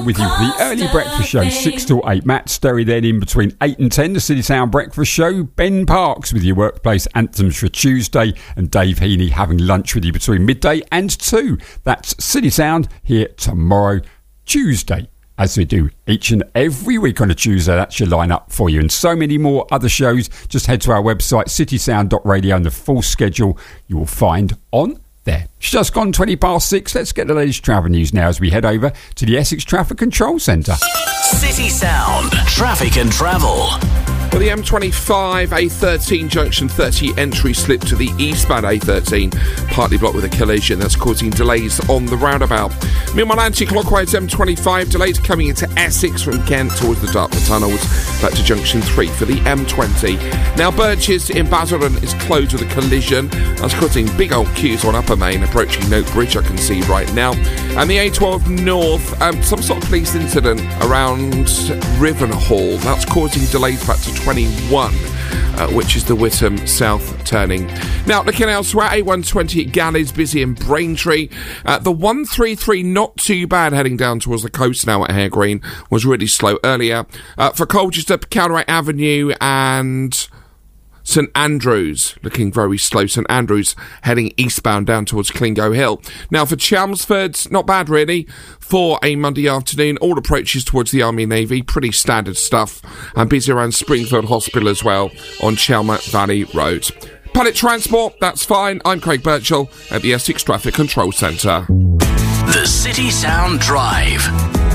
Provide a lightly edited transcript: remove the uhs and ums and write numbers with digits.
With you for the early breakfast show, 6 till 8. Matt Sterry then in between 8 and 10, the City Sound breakfast show. Ben Parks with your workplace anthems for Tuesday, and Dave Heaney having lunch with you between midday and 2. That's City Sound here tomorrow, Tuesday, as we do each and every week on a Tuesday. That's your lineup for you, and so many more other shows. Just head to our website, citysound.radio, and the full schedule you will find on there. It's just gone 20 past 6. Let's get the latest travel news now as we head over to the Essex Traffic Control Centre. City Sound Traffic and Travel. Well, the M25 A13 junction 30 entry slip to the eastbound A13, partly blocked with a collision that's causing delays on the roundabout. Meanwhile, anti-clockwise M25 delays coming into Essex from Kent towards the Dartford tunnels back to junction 3 for the M20. Now, Birches in Basildon is closed with a collision that's causing big old queues on Upper Main approaching Note Bridge, I can see right now. And the A12 North, some sort of police incident around Rivenhall that's causing delays back to 21, which is the Whittam South turning. Now, looking elsewhere, A120 at Galleys, busy in Braintree. The 133 not too bad heading down towards the coast now at Hare Green, was really slow earlier. For Colchester, Cowdray Avenue and St Andrews, looking very slow. St Andrews heading eastbound down towards Clingo Hill. Now for Chelmsford, not bad really for a Monday afternoon. All approaches towards the Army Navy, pretty standard stuff. And busy around Springfield Hospital as well on Chelmer Valley Road. Public transport, that's fine. I'm Craig Birchall at the Essex Traffic Control Centre. The City Sound Drive.